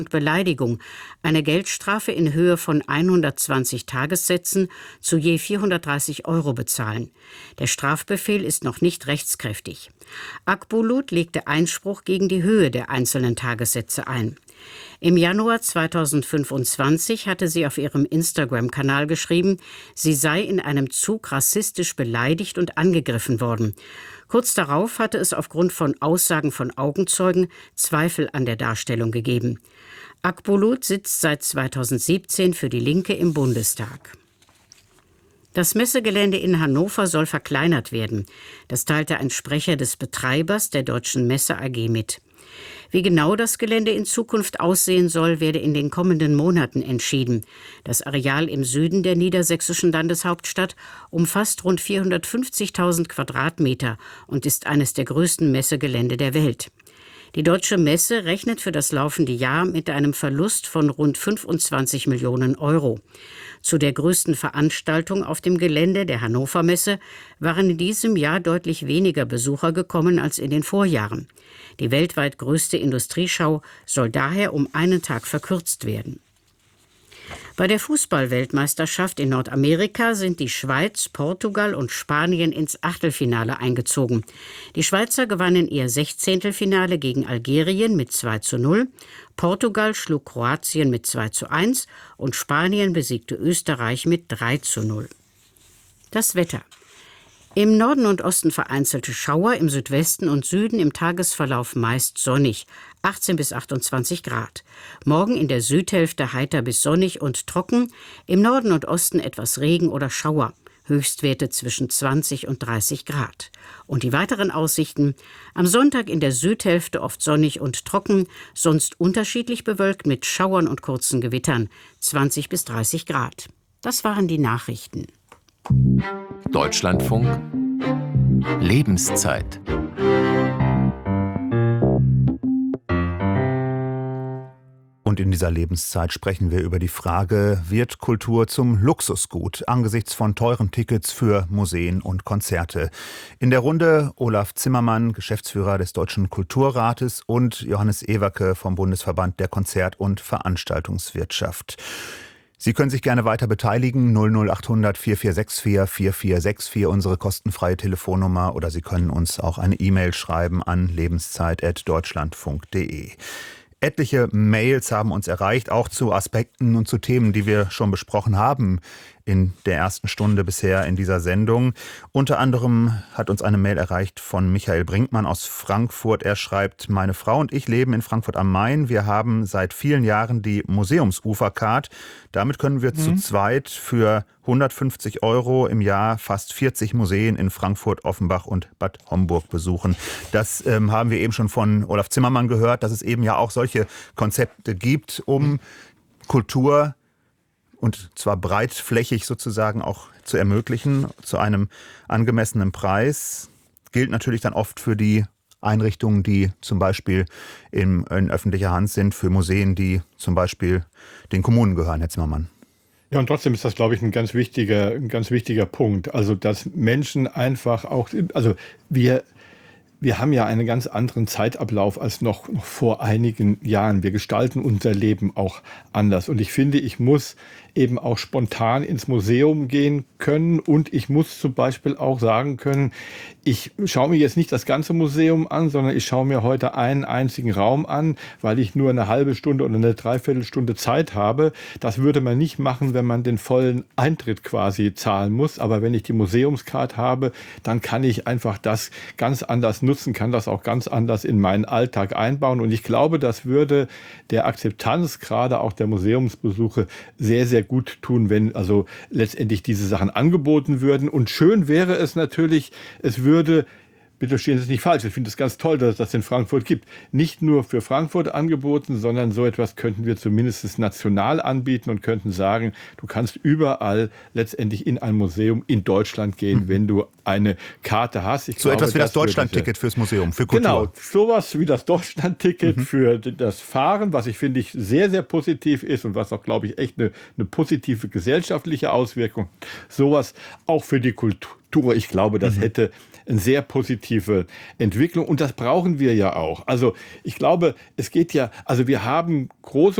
und Beleidigung eine Geldstrafe in Höhe von 120 Tagessätzen zu je 430 € bezahlen. Der Strafbefehl ist noch nicht rechtskräftig. Akbulut legte Einspruch gegen die Höhe der einzelnen Tagessätze ein. Im Januar 2025 hatte sie auf ihrem Instagram-Kanal geschrieben, sie sei in einem Zug rassistisch beleidigt und angegriffen worden. Kurz darauf hatte es aufgrund von Aussagen von Augenzeugen Zweifel an der Darstellung gegeben. Akbulut sitzt seit 2017 für die Linke im Bundestag. Das Messegelände in Hannover soll verkleinert werden. Das teilte ein Sprecher des Betreibers der Deutschen Messe AG mit. Wie genau das Gelände in Zukunft aussehen soll, werde in den kommenden Monaten entschieden. Das Areal im Süden der niedersächsischen Landeshauptstadt umfasst rund 450.000 Quadratmeter und ist eines der größten Messegelände der Welt. Die Deutsche Messe rechnet für das laufende Jahr mit einem Verlust von rund 25 Millionen €. Zu der größten Veranstaltung auf dem Gelände der Hannover Messe waren in diesem Jahr deutlich weniger Besucher gekommen als in den Vorjahren. Die weltweit größte Industrieschau soll daher um einen Tag verkürzt werden. Bei der Fußball-Weltmeisterschaft in Nordamerika sind die Schweiz, Portugal und Spanien ins Achtelfinale eingezogen. Die Schweizer gewannen ihr Sechzehntelfinale gegen Algerien mit 2:0, Portugal schlug Kroatien mit 2:1 und Spanien besiegte Österreich mit 3:0. Das Wetter. Im Norden und Osten vereinzelte Schauer, im Südwesten und Süden im Tagesverlauf meist sonnig, 18 bis 28 Grad. Morgen in der Südhälfte heiter bis sonnig und trocken, im Norden und Osten etwas Regen oder Schauer, Höchstwerte zwischen 20 und 30 Grad. Und die weiteren Aussichten: am Sonntag in der Südhälfte oft sonnig und trocken, sonst unterschiedlich bewölkt mit Schauern und kurzen Gewittern, 20 bis 30 Grad. Das waren die Nachrichten. Deutschlandfunk Lebenszeit. Und in dieser Lebenszeit sprechen wir über die Frage, wird Kultur zum Luxusgut angesichts von teuren Tickets für Museen und Konzerte? In der Runde Olaf Zimmermann, Geschäftsführer des Deutschen Kulturrates, und Johannes Ewerke vom Bundesverband der Konzert- und Veranstaltungswirtschaft. Sie können sich gerne weiter beteiligen, 00800 4464 4464, unsere kostenfreie Telefonnummer, oder Sie können uns auch eine E-Mail schreiben an lebenszeit@deutschlandfunk.de. Etliche Mails haben uns erreicht, auch zu Aspekten und zu Themen, die wir schon besprochen haben in der ersten Stunde bisher in dieser Sendung. Unter anderem hat uns eine Mail erreicht von Michael Brinkmann aus Frankfurt. Er schreibt: Meine Frau und ich leben in Frankfurt am Main. Wir haben seit vielen Jahren die Museumsufercard. Damit können wir zu zweit für 150 € im Jahr fast 40 Museen in Frankfurt, Offenbach und Bad Homburg besuchen. Das haben wir eben schon von Olaf Zimmermann gehört, dass es eben ja auch solche Konzepte gibt, um Kultur, und zwar breitflächig sozusagen, auch zu ermöglichen, zu einem angemessenen Preis. Gilt natürlich dann oft für die Einrichtungen, die zum Beispiel in öffentlicher Hand sind, für Museen, die zum Beispiel den Kommunen gehören, Herr Zimmermann. Ja, und trotzdem ist das, glaube ich, ein ganz wichtiger Punkt. Also, dass Menschen einfach auch, also wir haben ja einen ganz anderen Zeitablauf als noch vor einigen Jahren. Wir gestalten unser Leben auch anders. Und ich finde, ich muss eben auch spontan ins Museum gehen können, und ich muss zum Beispiel auch sagen können, ich schaue mir jetzt nicht das ganze Museum an, sondern ich schaue mir heute einen einzigen Raum an, weil ich nur eine halbe Stunde oder eine Dreiviertelstunde Zeit habe. Das würde man nicht machen, wenn man den vollen Eintritt quasi zahlen muss. Aber wenn ich die Museumskarte habe, dann kann ich einfach das ganz anders nutzen, kann das auch ganz anders in meinen Alltag einbauen. Und ich glaube, das würde der Akzeptanz gerade auch der Museumsbesuche sehr, sehr gut tun, wenn also letztendlich diese Sachen angeboten würden. Und schön wäre es natürlich, es würde, bitte verstehen Sie es nicht falsch, ich finde es ganz toll, dass es das in Frankfurt gibt, nicht nur für Frankfurt angeboten, sondern so etwas könnten wir zumindest national anbieten und könnten sagen, du kannst überall letztendlich in ein Museum in Deutschland gehen, wenn du eine Karte hast. Ich glaube, etwas wie das Deutschlandticket fürs Museum, für Kultur. Genau, sowas wie das Deutschlandticket für das Fahren, was finde ich sehr, sehr positiv ist und was auch, glaube ich, echt eine positive gesellschaftliche Auswirkung. Sowas auch für die Kultur. Ich glaube, das hätte eine sehr positive Entwicklung, und das brauchen wir ja auch. Also ich glaube, es geht ja, also wir haben große